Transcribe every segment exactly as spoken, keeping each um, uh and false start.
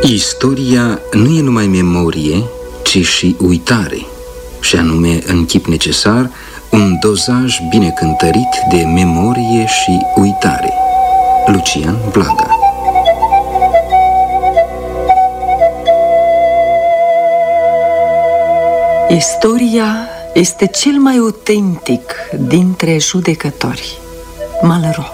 Istoria nu e numai memorie, ci și uitare, și anume, în chip necesar, un dozaj bine cântărit de memorie și uitare. Lucian Blaga. Istoria este cel mai autentic dintre judecători. Malraux.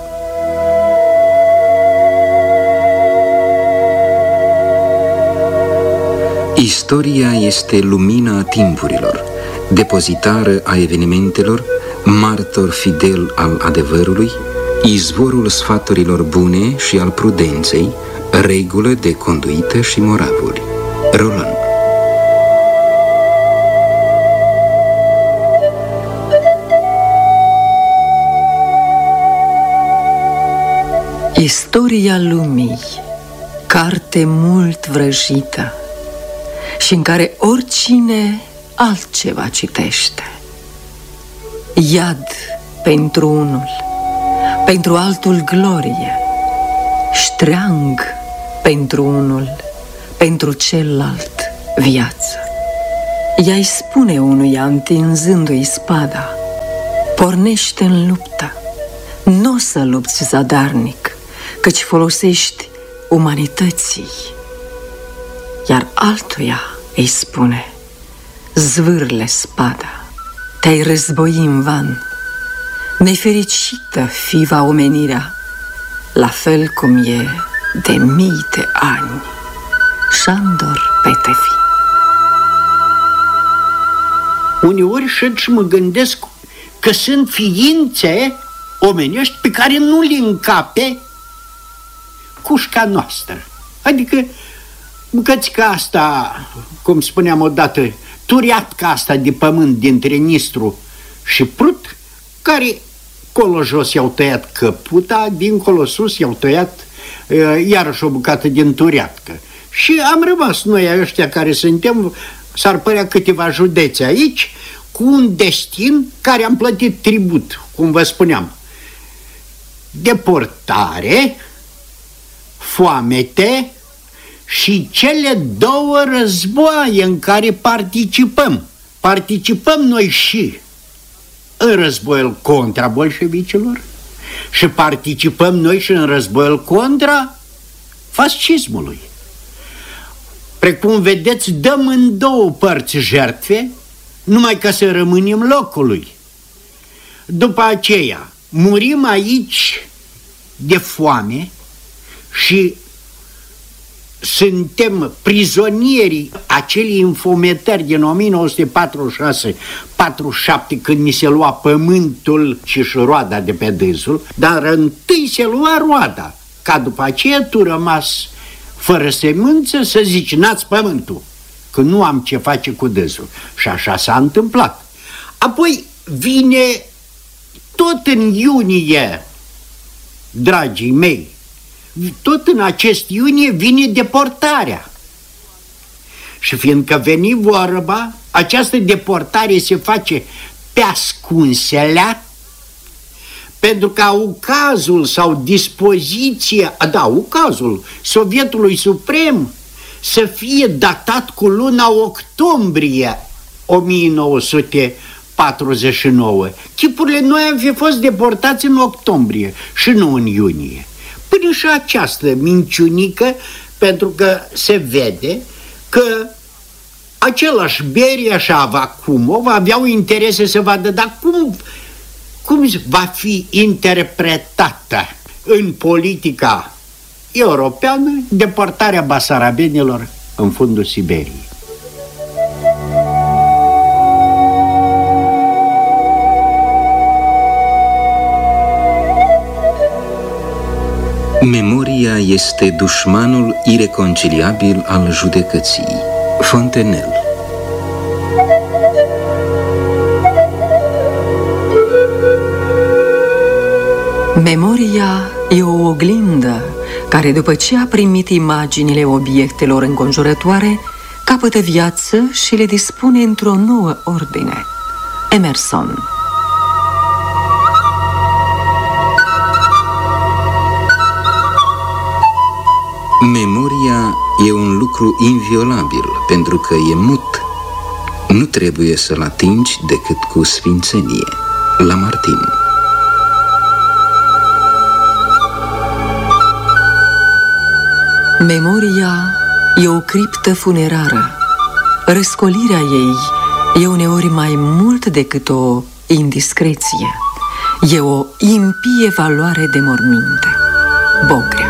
Istoria este lumina timpurilor, depozitară a evenimentelor, martor fidel al adevărului, izvorul sfaturilor bune și al prudenței, regulă de conduită și moravuri. Roland. Istoria lumii, carte mult vrăjită și în care oricine altceva citește. Iad pentru unul, pentru altul glorie, ștreang pentru unul, pentru celălalt viață. Ea îi spune unuia, întinzându-i spada: pornește în luptă, n-o să lupți zadarnic, căci folosești umanității. Iar altuia îi spune: zvârle spada, te-ai război în van, nefericită fi va omenirea, la fel cum e de mii de ani. Șandor Petefi. Uneori șed și mă gândesc că sunt ființe omenești pe care nu le încape cușca noastră. Adică bucățica asta, cum spuneam odată, turiatca asta de pământ dintre Nistru și Prut, care colo jos i-au tăiat căputa, dincolo sus i-au tăiat uh, iarăși o bucată din turiatcă. Și am rămas noi ăștia care suntem, s-ar părea câteva județe aici, cu un destin care am plătit tribut, cum vă spuneam. Deportare, foamete și cele două războaie în care participăm. Participăm noi și în războiul contra bolșevicilor și participăm noi și în războiul contra fascismului. Precum vedeți, dăm în două părți jertfe, numai ca să rămânem locului. După aceea, murim aici de foame și suntem prizonierii acelei înfometări din o mie nouă sute patruzeci și șase patruzeci și șapte, când ni se lua pământul și și roada de pe dânsul, dar întâi se lua roada, ca după aceea tu rămas fără semânță să zici: n-ați pământul, că nu am ce face cu dânsul. Și așa s-a întâmplat. Apoi vine tot în iunie, dragii mei, tot în acest iunie vine deportarea. Și fiindcă veni vorba, această deportare se face pe ascunselea, pentru ca ucazul sau dispoziția, da, ucazul Sovietului Suprem să fie datat cu luna octombrie o mie nouă sute patruzeci și nouă. Chipurile noi am fi fost deportați în octombrie și nu în iunie. Până și această minciunică, pentru că se vede că același Beria și Avacumov aveau interese să vadă, dar cum, cum va fi interpretată în politica europeană deportarea basarabenilor în fundul Siberiei. Memoria este dușmanul ireconciliabil al judecății. Fontenelle. Memoria e o oglindă care, după ce a primit imaginile obiectelor înconjurătoare, capătă viață și le dispune într-o nouă ordine. Emerson. Memoria e un lucru inviolabil, pentru că e mut. Nu trebuie să-l atingi decât cu sfințenie. Lamartine. Memoria e o criptă funerară. Răscolirea ei e uneori mai mult decât o indiscreție. E o impie valoare de morminte. Bogrea.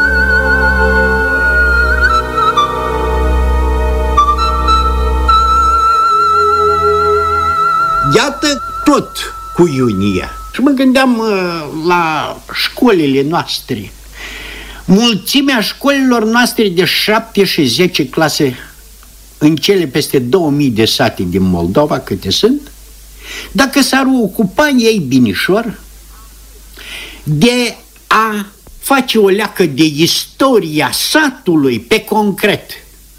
Iată tot cu iunie. Și mă gândeam uh, la școlile noastre. Mulțimea școlilor noastre de șapte și zece clase în cele peste două mii de sate din Moldova, câte sunt, dacă s-ar ocupa ei binișor de a face o leacă de istoria satului pe concret,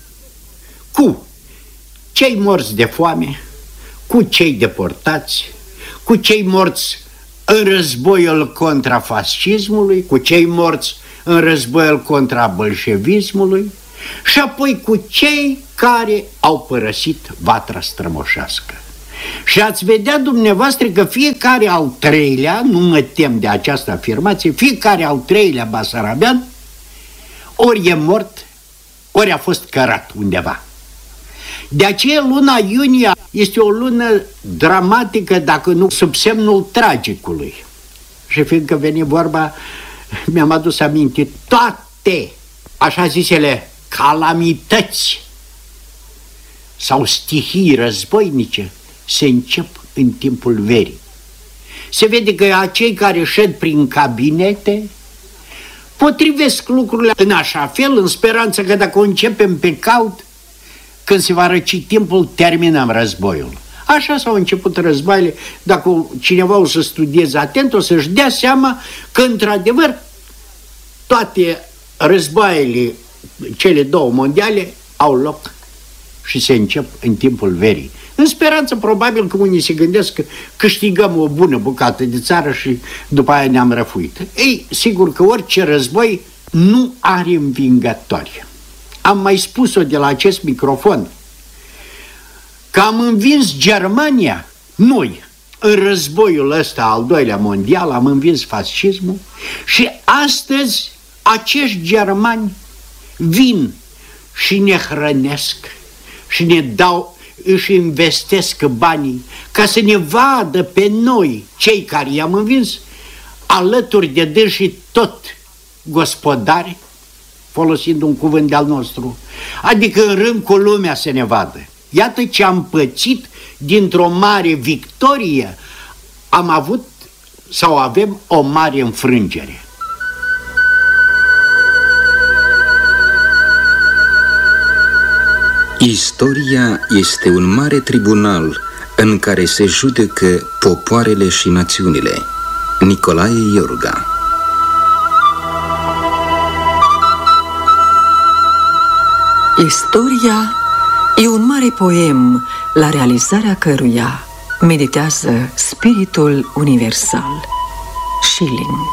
cu cei morți de foame, cu cei deportați, cu cei morți în războiul contra fascismului, cu cei morți în războiul contra bolșevismului și apoi cu cei care au părăsit vatra strămoșească. Și ați vedea dumneavoastră că fiecare al treilea, nu mă tem de această afirmație, fiecare al treilea basarabean ori e mort, ori a fost cărat undeva. De aceea luna iunie este o lună dramatică, dacă nu sub semnul tragicului. Și fiindcă veni vorba, mi-am adus aminte, toate așa zisele calamități sau stihii războinice se încep în timpul verii. Se vede că acei care șed prin cabinete potrivesc lucrurile în așa fel, în speranță că dacă o începem pe cald, când se va răci timpul, terminăm războiul. Așa s-au început războaiele. Dacă cineva o să studieze atent, o să-și dea seama că, într-adevăr, toate războaiele, cele două mondiale, au loc și se încep în timpul verii. În speranță, probabil că unii se gândesc că câștigăm o bună bucată de țară și după aia ne-am răfuit. Ei, sigur că orice război nu are învingători. Am mai spus-o de la acest microfon, că am învins Germania, noi, în războiul ăsta al doilea mondial, am învins fascismul și astăzi acești germani vin și ne hrănesc și ne dau, își investesc banii ca să ne vadă pe noi, cei care i-am învins, alături de dânsii tot gospodari, folosind un cuvânt de-al nostru, adică în rând cu lumea să ne vadă. Iată ce am pățit dintr-o mare victorie, am avut sau avem o mare înfrângere. Istoria este un mare tribunal în care se judecă popoarele și națiunile. Nicolae Iorga. Istoria e un mare poem la realizarea căruia meditează spiritul universal. Schilling.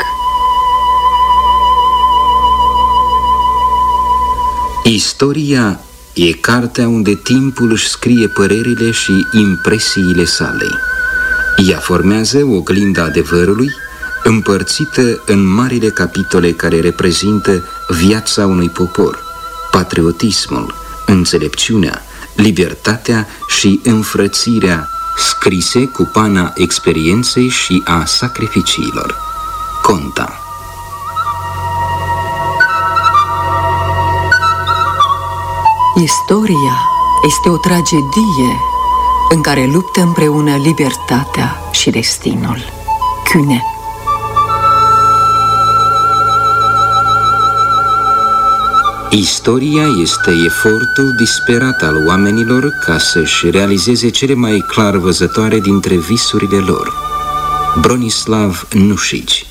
Istoria e cartea unde timpul își scrie părerile și impresiile sale. Ea formează oglinda adevărului, împărțită în marile capitole care reprezintă viața unui popor, patriotismul, înțelepciunea, libertatea și înfrățirea, scrise cu pana experienței și a sacrificiilor. Conta. Istoria este o tragedie în care luptă împreună libertatea și destinul. Kühne. Istoria este efortul disperat al oamenilor ca să-și realizeze cele mai clar văzătoare dintre visurile lor. Bronislav Nušić.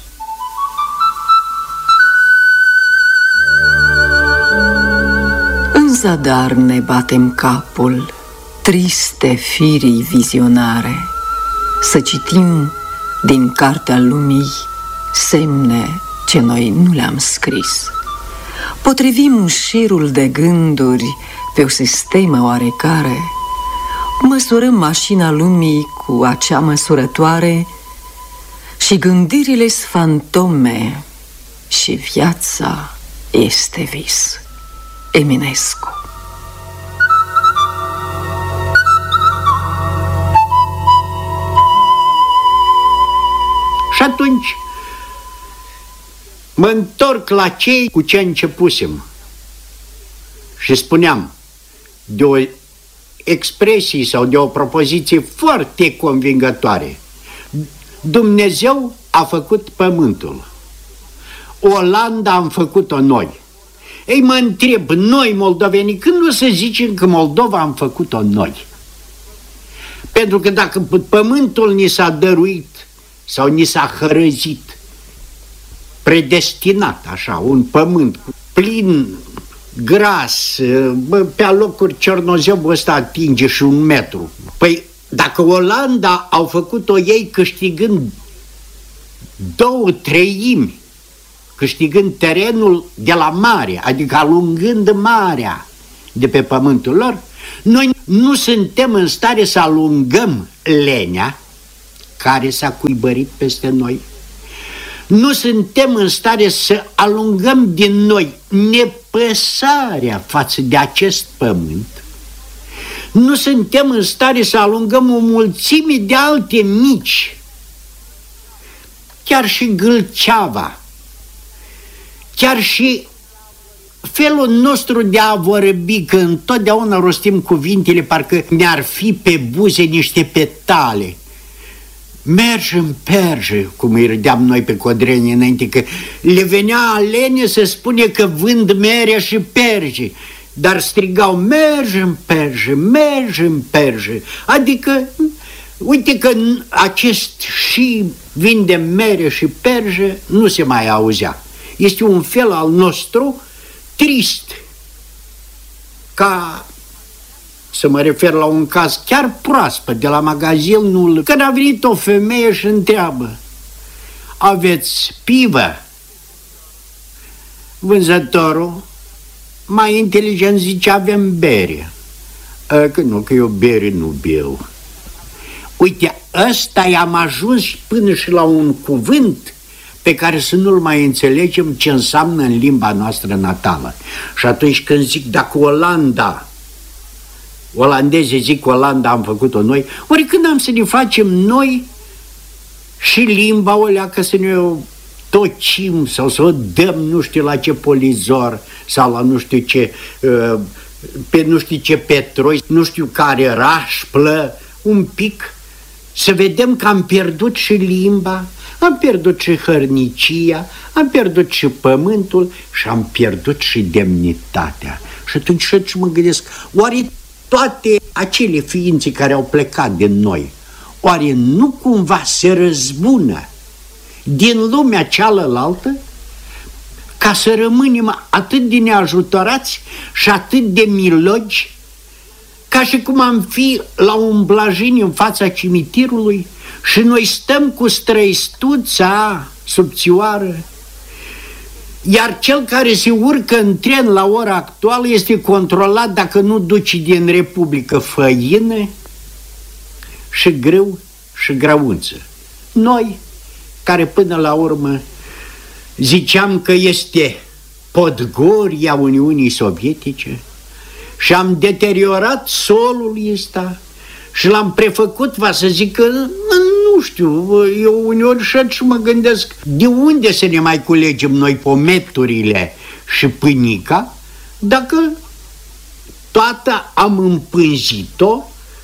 În zadar ne batem capul, triste firii vizionare, să citim din cartea lumii semne ce noi nu le-am scris. Potrivim șirul de gânduri pe o sistemă oarecare, măsurăm mașina lumii cu acea măsurătoare și gândirile-s fantome și viața este vis. Eminescu. Și atunci mă întorc la cei cu ce începusem și spuneam de o expresie sau de o propoziție foarte convingătoare. Dumnezeu a făcut pământul, Olanda am făcut-o noi. Ei, mă întreb, noi moldovenii, când o să zicem că Moldova am făcut-o noi? Pentru că dacă pământul ni s-a dăruit sau ni s-a hărăzit, predestinat așa, un pământ plin, gras, bă, pe alocuri Cernozevul ăsta atinge și un metru. Păi dacă Olanda au făcut-o ei câștigând două treimi, câștigând terenul de la mare, adică alungând marea de pe pământul lor, noi nu suntem în stare să alungăm lenea care s-a cuibărit peste noi. Nu suntem în stare să alungăm din noi nepăsarea față de acest pământ. Nu suntem în stare să alungăm o mulțime de alte mici. Chiar și Gâlceava, chiar și felul nostru de a vorbi, că întotdeauna rostim cuvintele parcă ne-ar fi pe buze niște petale. Mergi în perje, cum îi râdeam noi pe Codreni înainte, că le venea alene să spune că vând mere și perje, dar strigau, mergi în perje, mergi în perje. Adică, uite că acest și vinde mere și perje nu se mai auzea. Este un fel al nostru trist, ca... Să mă refer la un caz chiar proaspăt de la magazinul, când a venit o femeie și întreabă, aveți pivă? Vânzătorul, mai inteligent, zice, avem bere. A, că nu, că eu bere nu beau. Uite, ăsta i-am ajuns până și la un cuvânt pe care să nu-l mai înțelegem ce înseamnă în limba noastră natală. Și atunci când zic, dacă Olanda... Olandezii zic Olanda am făcut-o noi, ori când am să ne facem noi și limba o leacă să ne o tocim sau să o dăm nu știu la ce polizor sau la nu știu ce, pe nu știu ce petroi, nu știu care rașplă, un pic, să vedem că am pierdut și limba, am pierdut și hărnicia, am pierdut și pământul și am pierdut și demnitatea. Și atunci și mă gândesc, oare toate acele ființe care au plecat din noi, oare nu cumva se răzbună din lumea cealaltă ca să rămânem atât de neajutorați și atât de milogi, ca și cum am fi la un blajin în fața cimitirului și noi stăm cu străistuța subțioară, iar cel care se urcă în tren la ora actuală este controlat dacă nu duci din Republică făină și grâu și grăunță. Noi, care până la urmă ziceam că este Podgoria Uniunii Sovietice și am deteriorat solul ăsta și l-am prefăcut, va să zic că nu știu, eu uneori și mă gândesc de unde să ne mai culegem noi pometurile și pânica dacă toată am împânzit-o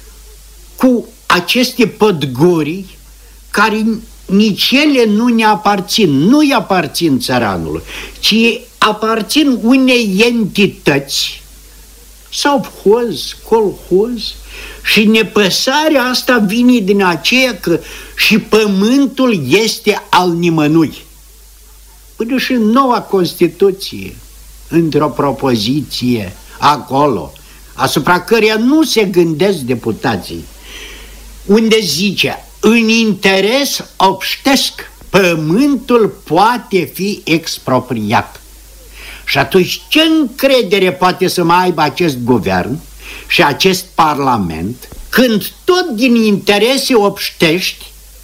cu aceste Podgorii care nici ele nu ne aparțin, nu-i aparțin țăranului, ci aparțin unei entități sau hoz, colhoz. Și nepăsarea asta vine din aceea că și pământul este al nimănui. Până și în noua Constituție, într-o propoziție acolo, asupra căreia nu se gândesc deputații, unde zice, în interes obștesc, pământul poate fi expropriat. Și atunci ce încredere poate să mai aibă acest guvern și acest parlament când tot din interese obștești,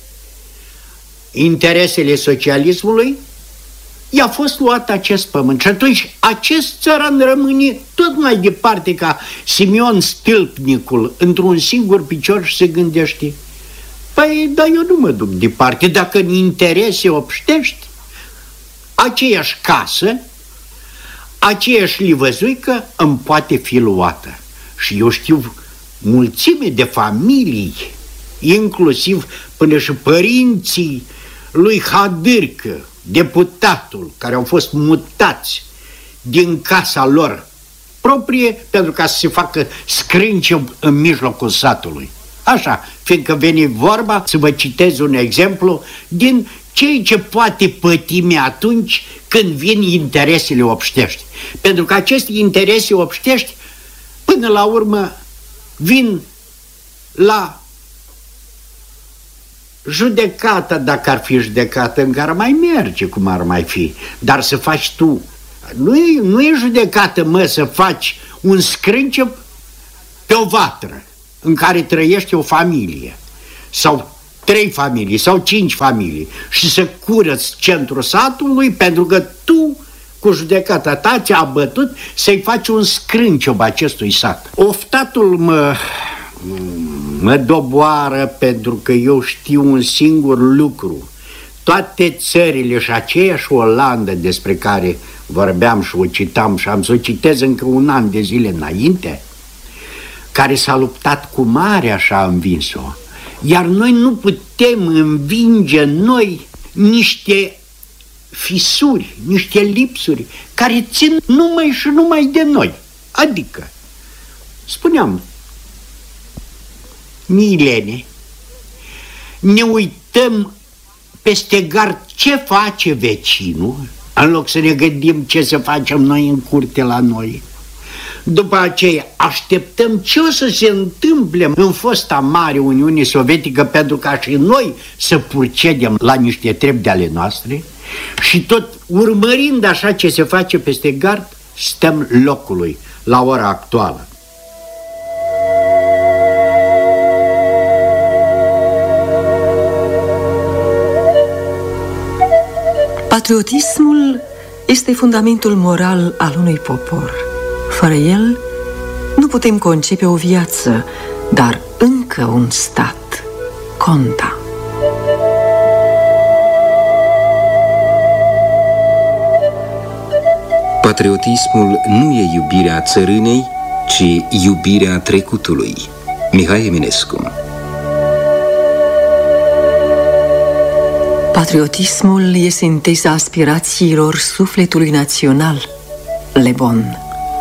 interesele socialismului, i-a fost luat acest pământ. Și atunci acest țăran rămâne tot mai departe ca Simeon Stâlpnicul într-un singur picior și se gândește: păi, dar eu nu mă duc departe. Dacă în interese obștești, aceeași casă, aceeași livăzuică îmi poate fi luată. Și eu știu mulțime de familii, inclusiv până și părinții lui Hadârcă, deputatul, care au fost mutați din casa lor proprie pentru ca să se facă scrânce în mijlocul satului. Așa, fiindcă veni vorba, să vă citez un exemplu din ceea ce poate pătimi atunci când vin interesele obștești. Pentru că aceste interese obștești, până la urmă, vin la judecata, dacă ar fi judecată, în care mai merge cum ar mai fi. Dar să faci tu, nu e, nu e judecată, mă, să faci un scrâncep pe o vatră în care trăiește o familie sau trei familii sau cinci familii și să curăți centrul satului pentru că tu, cu judecata ta, ți-a bătut să-i faci un scrâncep acestui sat. Oftatul mă, mă doboară pentru că eu știu un singur lucru. Toate țările și aceeași Olandă despre care vorbeam și o citam și am să o citez încă un an de zile înainte, care s-a luptat cu mare, așa a învins-o. Iar noi nu putem învinge noi niște fisuri, niște lipsuri care țin numai și numai de noi. Adică, spuneam, milene, ne uităm peste gard ce face vecinul, în loc să ne gândim ce să facem noi în curte la noi. După aceea așteptăm ce o să se întâmple în fosta mare Uniune Sovietică pentru ca și noi să procedem la niște trebi de ale noastre și tot urmărind așa ce se face peste gard, stăm locului la ora actuală. Patriotismul este fundamentul moral al unui popor. Fără el nu putem concepe o viață, dar încă un stat, conta. Patriotismul nu e iubirea țărânei, ci iubirea trecutului. Mihai Eminescu. Patriotismul e sinteza aspirațiilor sufletului național. Le Bon.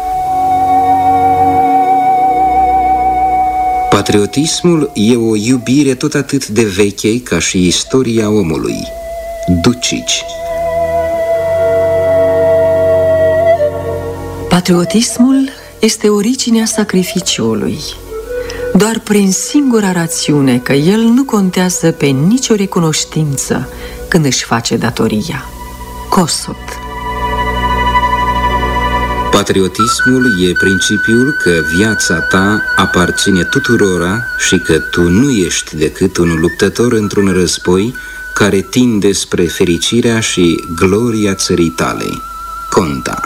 Patriotismul e o iubire tot atât de veche ca și istoria omului. Ducici. Patriotismul este originea sacrificiului. Doar prin singura rațiune că el nu contează pe nicio recunoștință când își face datoria. Kossuth. Patriotismul e principiul că viața ta aparține tuturora și că tu nu ești decât un luptător într-un război care tinde spre fericirea și gloria țării tale. Conta.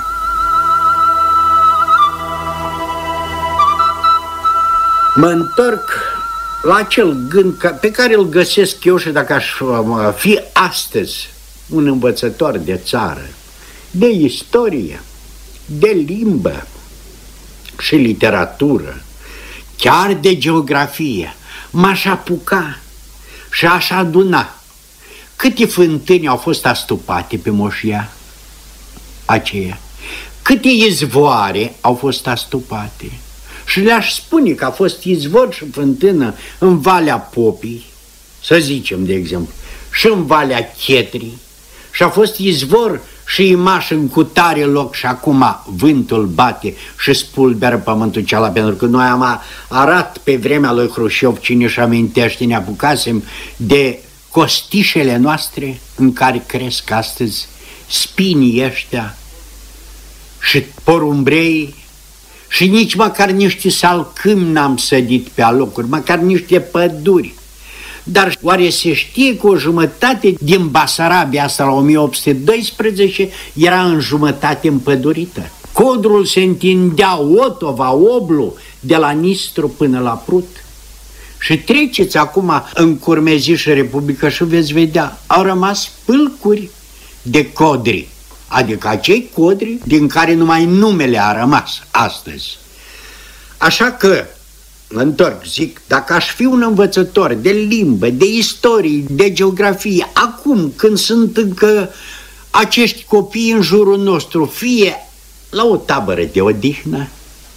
Mă întorc la acel gând pe care îl găsesc eu și dacă aș fi astăzi un învățător de țară, de istorie, de limbă și literatură, chiar de geografie, m-aș apuca și aș aduna câte fântâni au fost astupate pe moșia aceea, câte izvoare au fost astupate. Și le-aș spune că a fost izvor și fântână în Valea Popii, să zicem de exemplu, și în Valea Chetrii, și a fost izvor și imaș în cutare loc și acum vântul bate și spulberă pământul cealaltă, pentru că noi am arat pe vremea lui Hrușov, cine își amintește, ne apucasem de costișele noastre în care cresc astăzi spinii ăștia și porumbrei și nici măcar niște salcâmi n-am sădit pe alocuri, măcar niște păduri. Dar oare se știe că o jumătate din Basarabia asta la o mie opt sute doisprezece era în jumătate împădurită? Codrul se întindea, Otova, Oblu, de la Nistru până la Prut. Și treceți acum în Curmeziș Republică și veți vedea, au rămas pâlcuri de codri, adică acei codri din care numai numele a rămas astăzi. Așa că, mă întorc, zic, dacă aș fi un învățător de limbă, de istorie, de geografie, acum când sunt încă acești copii în jurul nostru, fie la o tabără de odihnă,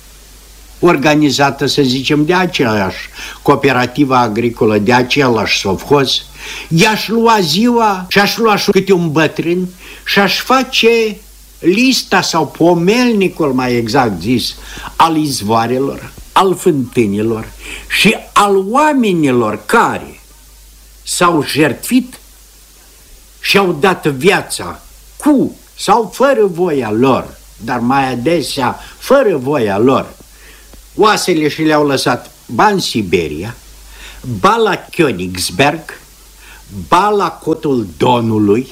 organizată, să zicem, de aceeași cooperativă agricolă, de același sovhoz, i-aș lua ziua și aș lua și câte un bătrân și aș face lista sau pomelnicul, mai exact zis, al izvoarelor, al fântânilor și al oamenilor care s-au jertfit și au dat viața cu sau fără voia lor, dar mai adesea fără voia lor, oasele și le-au lăsat ba în Siberia, ba la Königsberg, ba la Cotul Donului,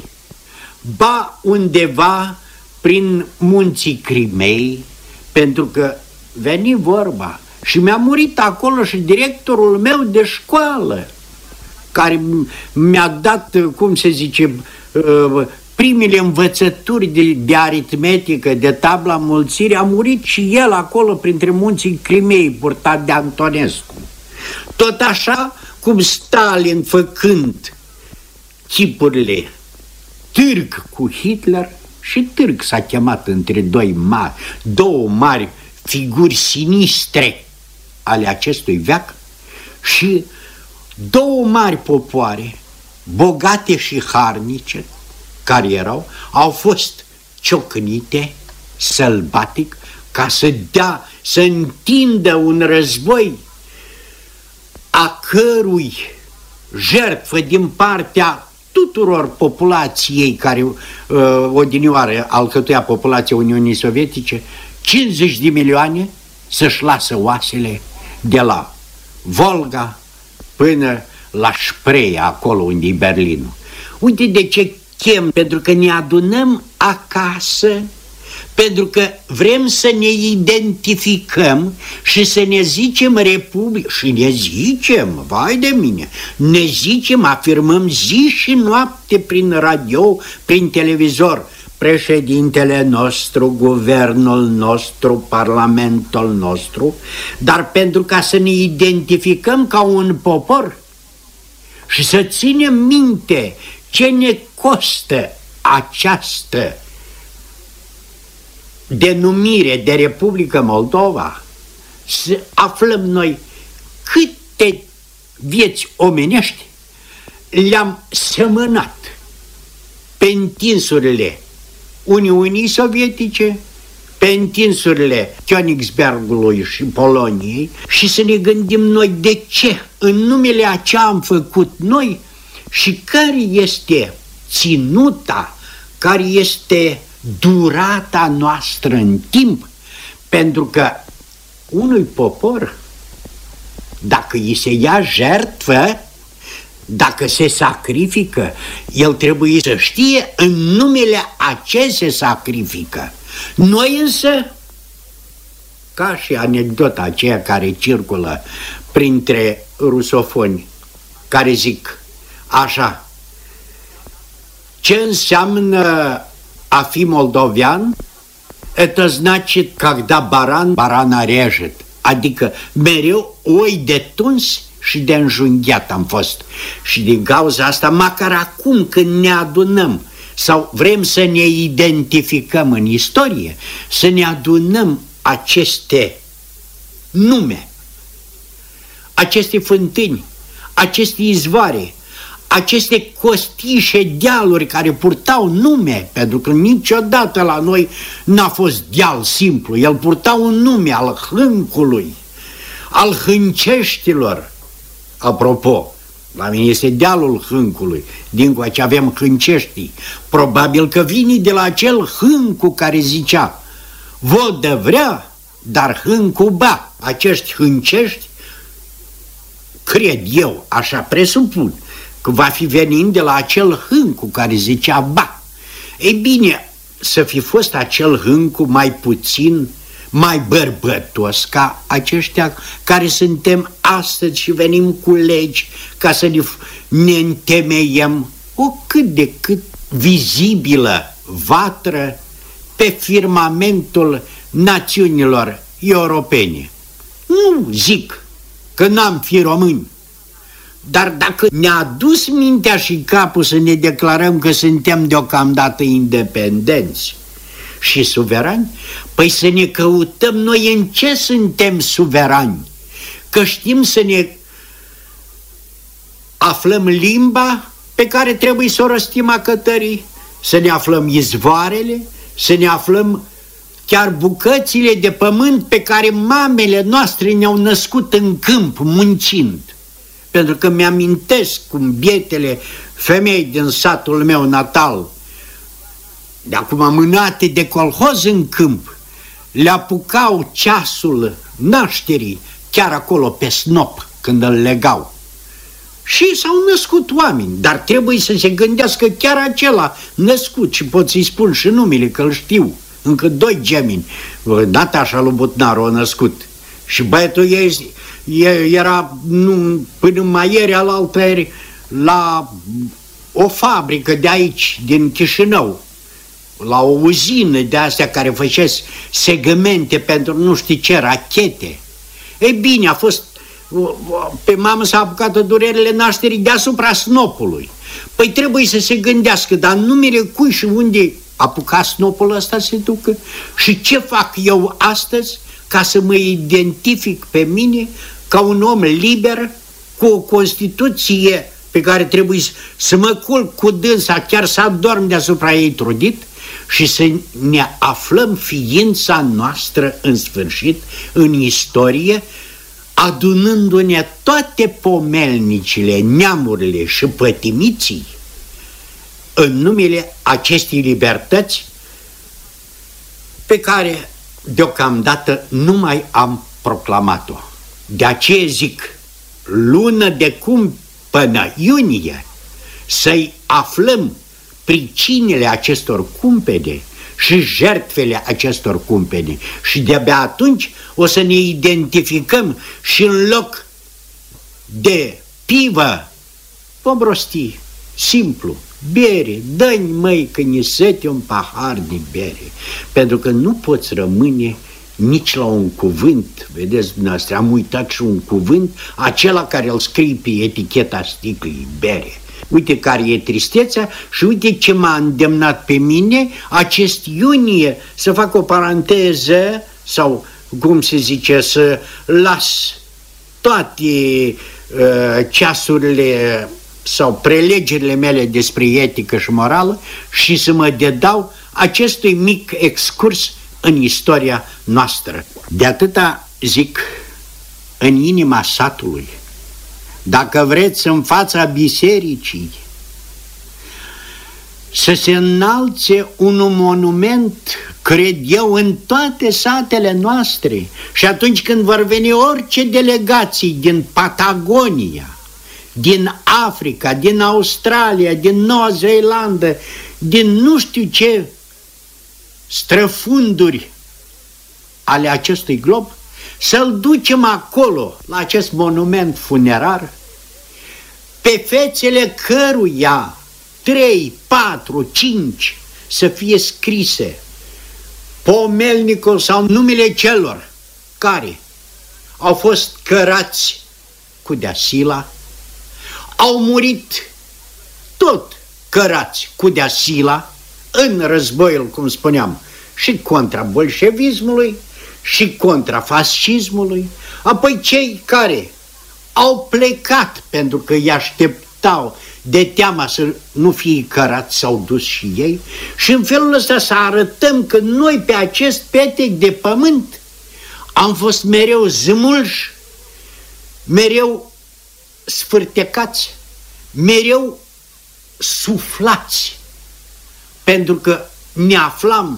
ba undeva prin munții Crimei, pentru că veni vorba și mi-a murit acolo și directorul meu de școală, care mi-a dat, cum se zice, primele învățături de, de aritmetică, de tabla mulțirii. A murit și el acolo printre munții Crimei, purtat de Antonescu. Tot așa cum Stalin, făcând chipurile târg cu Hitler, și târg s-a chemat între doi mari, două mari figuri sinistre ale acestui veac, și două mari popoare, bogate și harnice, care erau, au fost ciocnite sălbatic ca să dea, să întindă un război a cărui jertfă din partea tuturor populației care uh, odinioară alcătuia populația Uniunii Sovietice, cincizeci de milioane, să-și lasă oasele de la Volga până la Spree, acolo unde e Berlinul. Uite de ce chem, pentru că ne adunăm acasă, pentru că vrem să ne identificăm și să ne zicem Republică. Și ne zicem, vai de mine, ne zicem, afirmăm zi și noapte prin radio, prin televizor, președintele nostru, guvernul nostru, parlamentul nostru, dar pentru ca să ne identificăm ca un popor și să ținem minte ce ne costă această denumire de Republică Moldova, să aflăm noi câte vieți omenești le-am semănat pe întinsurile Uniunii Sovietice, pe întinsurile Königsbergului și Poloniei, și să ne gândim noi de ce, în numele a ce am făcut noi și care este ținuta, care este durata noastră în timp, pentru că unui popor, dacă îi se ia jertfă, dacă se sacrifică, el trebuie să știe în numele a ce se sacrifică. Noi însă, ca și anecdota aceea care circulă printre rusofoni, care zic așa: ce înseamnă a fi moldovean? Это значит, когда баран барана режет. Adică mereu oi de tuns și de înjunghiat am fost. Și din cauza asta, măcar acum când ne adunăm sau vrem să ne identificăm în istorie, să ne adunăm aceste nume, aceste fântâni, aceste izvoare, aceste costișe, dealuri care purtau nume, pentru că niciodată la noi n-a fost deal simplu, el purta un nume al Hâncului, al Hânceștilor. Apropo, la mine este dealul Hâncului, dincoace avem Hânceștii. Probabil că vine de la acel Hâncu care zicea: vodă vrea, dar hâncu ba. Acești hâncești, cred eu, așa presupun, că va fi venind de la acel hâncu care zicea ba. Ei bine, să fi fost acel hâncu mai puțin, mai bărbătos ca aceștia care suntem astăzi și venim cu legi ca să ne, ne întemeiem o cât de cât vizibilă vatră pe firmamentul națiunilor europene. Nu zic că n-am fi români, dar dacă ne-a dus mintea și capul să ne declarăm că suntem deocamdată independenți și suverani, păi să ne căutăm noi în ce suntem suverani, că știm să ne aflăm limba pe care trebuie să o răstim a cătării, să ne aflăm izvoarele, să ne aflăm chiar bucățile de pământ pe care mamele noastre ne-au născut în câmp, muncind. Pentru că mi-amintesc cum bietele femei din satul meu natal, de acum mânate de colhoz în câmp, le apucau ceasul nașterii chiar acolo pe snop când îl legau. Și s-au născut oameni, dar trebuie să se gândească chiar acela născut, și pot să-i spun și numele, că îl știu, încă doi gemini. Natașa lui Butnaru a născut și băiatul ei era nu, până mai ieri alaltăieri la o fabrică de aici, din Chișinău, la o uzină de astea care făcea segmente pentru nu știu ce, rachete. Ei bine, a fost, pe mamă s-a apucat durerile nașterii deasupra snopului. Păi trebuie să se gândească, dar în numele cui și unde apuca snopul ăsta se ducă și ce fac eu astăzi ca să mă identific pe mine ca un om liber, cu o Constituție pe care trebuie să mă culc cu dânsa, chiar să adorm deasupra ei trudit, și să ne aflăm ființa noastră în sfârșit în istorie, adunându-ne toate pomelnicile, neamurile și pătimiții în numele acestei libertăți pe care deocamdată nu mai am proclamat-o. De aceea zic, lună de cumpănă iunie, să-i aflăm pricinile acestor cumpene și jertfele acestor cumpene, și de-abia atunci o să ne identificăm și în loc de pivă vom rosti simplu bere. Dă-mi, măi, că ne sete un pahar de bere, pentru că nu poți rămâne nici la un cuvânt. Vedeți dumneavoastră, am uitat și un cuvânt, acela care îl scrii pe eticheta sticlei, bere. Uite care e tristețea și uite ce m-a îndemnat pe mine acest iunie să fac o paranteză, sau cum se zice, să las toate uh, ceasurile sau prelegerile mele despre etică și morală și să mă dedau acestui mic excurs în istoria noastră. De atâta zic, în inima satului, dacă vreți, în fața bisericii, să se înalțe un monument, cred eu, în toate satele noastre. Și atunci când vor veni orice delegații din Patagonia, din Africa, din Australia, din Noua Zeelandă, din nu știu ce străfunduri ale acestui glob, să-l ducem acolo, la acest monument funerar, pe fețele căruia trei, patru, cinci să fie scrise pomelnicul sau numele celor care au fost cărați cu deasila, au murit tot cărați cu deasila în războiul, cum spuneam, și contra bolșevismului și contra fascismului, apoi cei care au plecat pentru că îi așteptau de teama să nu fie cărați, s-au dus și ei, și în felul ăsta să arătăm că noi pe acest petec de pământ am fost mereu zmulși, mereu sfârtecați, mereu suflați, pentru că ne aflam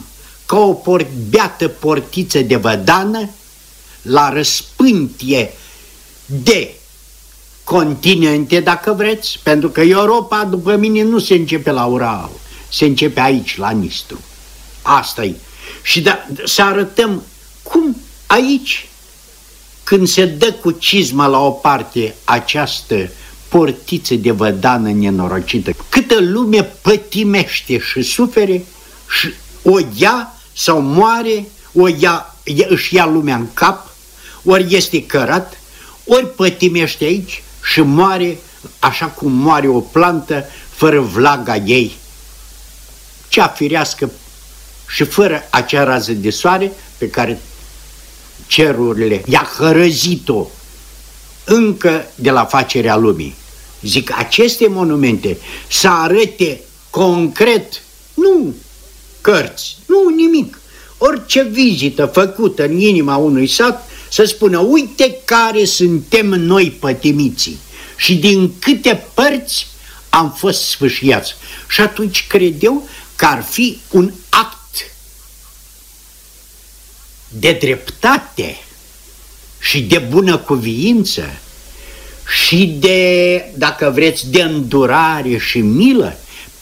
ca o por beată portiță de vădană la răspântie de continente, dacă vreți, pentru că Europa, după mine, nu se începe la Ural, se începe aici, la Nistru. Asta-i. Și da, să arătăm cum aici, când se dă cu cizma la o parte această portiță de vădană nenorocită, câtă lume pătimește și sufere și o ia sau moare, o ia, își ia lumea în cap, ori este cărat, ori pătimește aici și moare așa cum moare o plantă fără vlaga ei, cea firească și fără acea rază de soare pe care cerurile i-a hărăzit-o încă de la facerea lumii. Zic, aceste monumente să arate concret, nu cărți, nu nimic, orice vizită făcută în inima unui sat să spună, uite care suntem noi pătimiții și din câte părți am fost sfâșiați. Și atunci cred eu că ar fi un act de dreptate și de bunăcuviință și de, dacă vreți, de îndurare și milă,